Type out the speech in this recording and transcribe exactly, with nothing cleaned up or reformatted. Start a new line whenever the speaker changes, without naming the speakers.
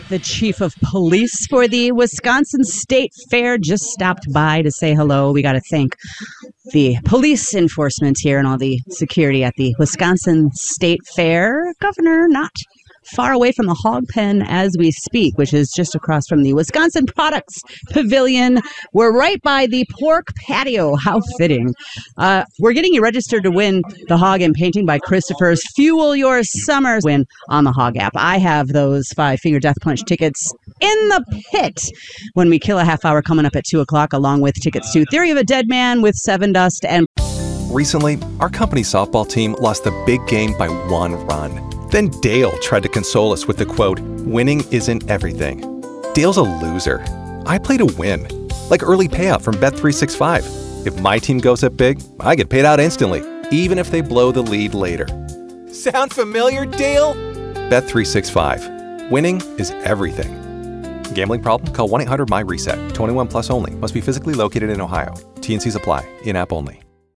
The chief of police for the Wisconsin State Fair just stopped by to say hello. We got to thank the police enforcement here and all the security at the Wisconsin State Fair. Governor, not far away from the hog pen as we speak, which is just across from the Wisconsin Products Pavilion. We're right by the pork patio. How fitting. Uh, we're getting you registered to win the Hog and Painting by Christopher's Fuel Your Summer win on the Hog app. I have those Five Finger Death Punch tickets in the pit when we kill a half hour coming up at two o'clock, along with tickets to Theory of a Dead Man with Seven Dust and...
Recently, our company softball team lost the big game by one run. Then Dale tried to console us with the quote, "Winning isn't everything." Dale's a loser. I play to win. Like early payout from Bet three sixty-five. If my team goes up big, I get paid out instantly, even if they blow the lead later. Sound familiar, Dale? Bet three sixty-five. Winning is everything. Gambling problem? Call one eight hundred M Y RESET. twenty-one plus only. Must be physically located in Ohio. T N Cs apply. In-app only.